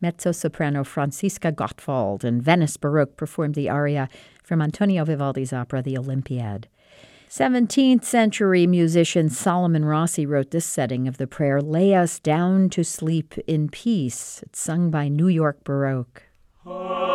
Mezzo-soprano Franziska Gottwald and Venice Baroque performed the aria from Antonio Vivaldi's opera The Olympiad. 17th century musician Solomon Rossi wrote this setting of the prayer, "Lay us down to sleep in peace." It's sung by New York Baroque.